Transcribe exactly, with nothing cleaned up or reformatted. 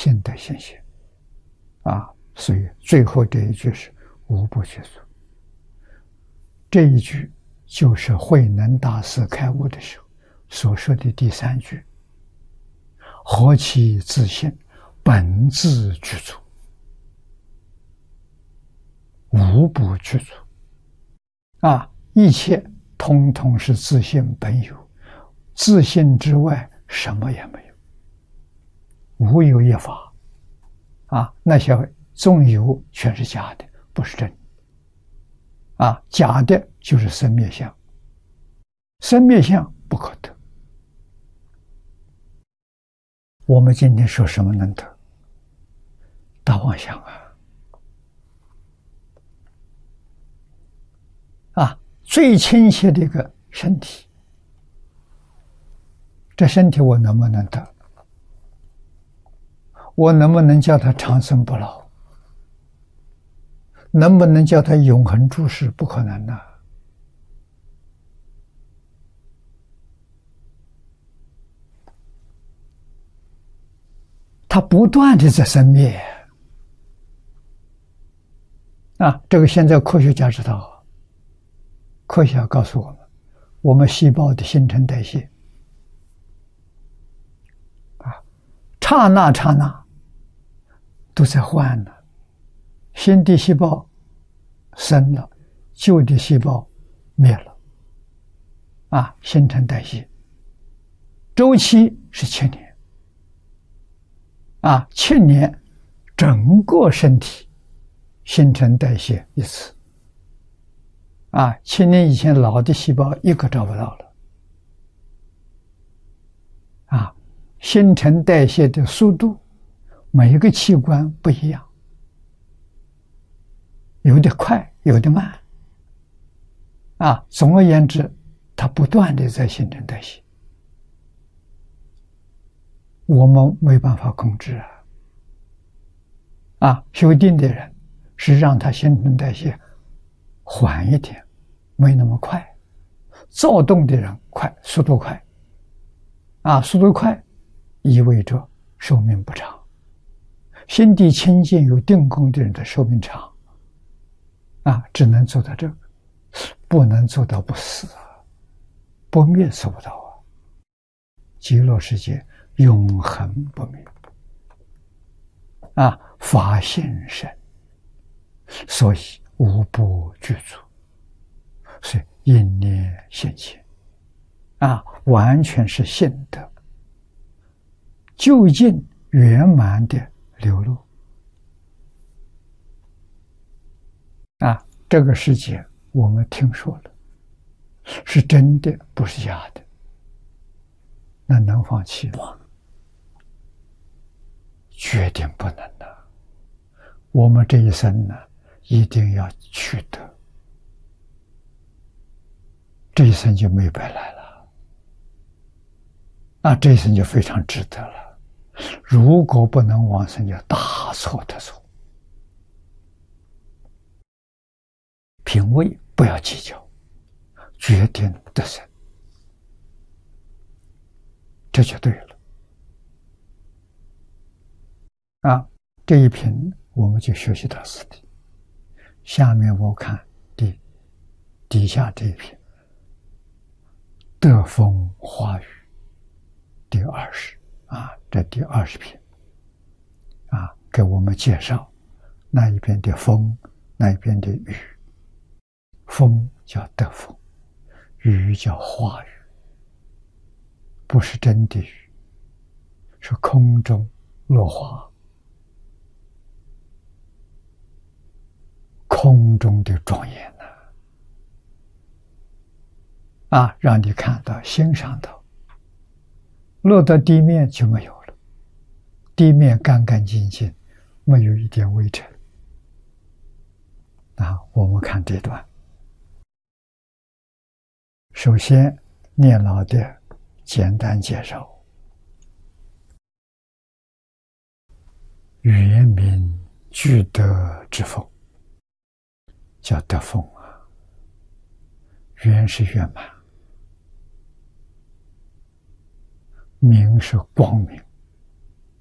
性的现象啊。所以最后这一句是无不具足。这一句就是慧能大师开悟的时候所说的第三句：何其自性，本自具足，无不具足。啊，一切通通是自性本有，自性之外什么也没有，无有一法。啊，那些纵有全是假的，不是真的。啊，假的就是生灭相，生灭相不可得。我们今天说什么能得？大妄想啊！啊，最亲切的一个身体，这身体我能不能得？我能不能叫它长生不老？能不能叫它永恒住世？不可能的。它不断的在生灭啊！这个现在科学家知道，科学家告诉我们，我们细胞的新陈代谢啊，刹那刹那都在换呢。新的细胞生了，旧的细胞灭了，啊，新陈代谢周期是七年，啊，七年整个身体新陈代谢一次，啊，七年以前老的细胞一个找不到了，啊，新陈代谢的速度每一个器官不一样。有的快，有的慢，啊，总而言之，它不断的在新陈代谢，我们没办法控制啊。啊，修定的人是让它新陈代谢缓一点，没那么快；躁动的人快，速度快，啊，速度快意味着寿命不长。心地清净有定功的人的寿命长。啊，只能做到这个，不能做到不死啊，不灭做不到啊。极乐世界永恒不灭啊，法性身，所以无不具足，所以因念现前啊，完全是性德究竟圆满的流露。啊，这个世界我们听说了，是真的，不是假的，那能放弃吗？决定不能的。我们这一生呢，一定要取得，这一生就没白来了，啊，这一生就非常值得了。如果不能往生，就大错特错。品位不要计较，决定得胜，这就对了。啊，这一品我们就学习到此地。下面我看底底下这一品，得风化雨，第二十啊，这第二十品啊，给我们介绍那一边的风，那一边的雨。风叫得风，雨叫化雨，不是真的雨，是空中落花，空中的庄严呐、啊！啊，让你看到、欣赏到，落到地面就没有了，地面干干净净，没有一点微尘。啊，我们看这段。首先，念老的简单介绍：圆明具德之风，叫德风啊。圆是圆满，明是光明，